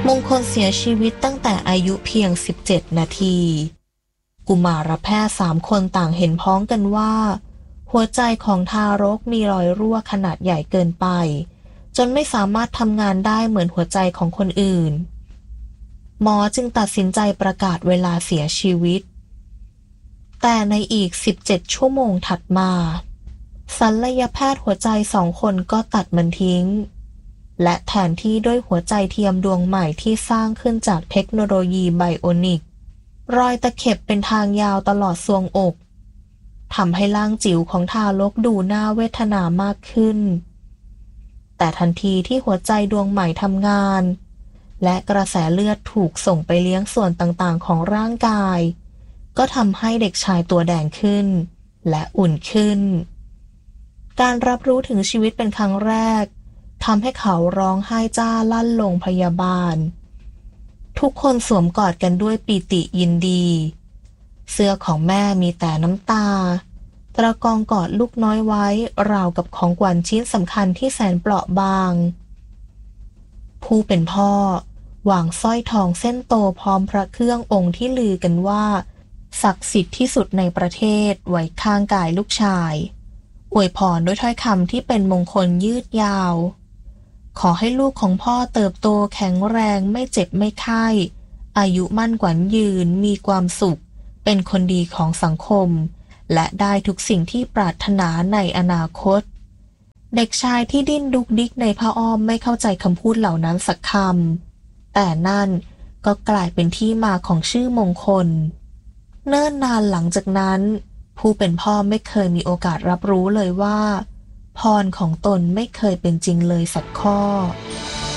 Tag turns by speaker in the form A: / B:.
A: มงคลเสียชีวิตตั้งแต่อายุเพียง17 นาทีกุมารแพทย์3 คนต่างเห็นพ้องกันว่าหัวใจของทารกมีรอยรั่วขนาดใหญ่เกินไปจนไม่สามารถทำงานได้เหมือนหัวใจของคนอื่นหมอจึงตัดสินใจประกาศเวลาเสียชีวิตแต่ในอีก17 ชั่วโมงถัดมาศัลยแพทย์หัวใจ2 คนก็ตัดมันทิ้งและแทนที่ด้วยหัวใจเทียมดวงใหม่ที่สร้างขึ้นจากเทคโนโลยีไบโอนิกรอยตะเข็บเป็นทางยาวตลอดทรวงอกทำให้ร่างจิ๋วของทารกดูน่าเวทนามากขึ้นแต่ทันทีที่หัวใจดวงใหม่ทำงานและกระแสเลือดถูกส่งไปเลี้ยงส่วนต่างๆของร่างกายก็ทำให้เด็กชายตัวแดงขึ้นและอุ่นขึ้นการรับรู้ถึงชีวิตเป็นครั้งแรกทำให้เขาร้องไห้จ้าลั่นโรงพยาบาลทุกคนสวมกอดกันด้วยปีติยินดีเสื้อของแม่มีแต่น้ำตาตะกองกอดลูกน้อยไว้ราวกับของขวัญชิ้นสำคัญที่แสนเปราะบางผู้เป็นพ่อวางสร้อยทองเส้นโตพร้อมพระเครื่ององค์ที่ลือกันว่าศักดิ์สิทธิ์ที่สุดในประเทศไว้ข้างกายลูกชายอวยพรด้วยถ้อยคำที่เป็นมงคลยืดยาวขอให้ลูกของพ่อเติบโตแข็งแรงไม่เจ็บไม่ไข้อายุมั่นขวัญยืนมีความสุขเป็นคนดีของสังคมและได้ทุกสิ่งที่ปรารถนาในอนาคตเด็กชายที่ดิ้นดุกดิกในผ้าอ้อมไม่เข้าใจคำพูดเหล่านั้นสักคำแต่นั่นก็กลายเป็นที่มาของชื่อมงคลเนิ่นนานหลังจากนั้นผู้เป็นพ่อไม่เคยมีโอกาสรับรู้เลยว่าพรของตนไม่เคยเป็นจริงเลยสักข้อ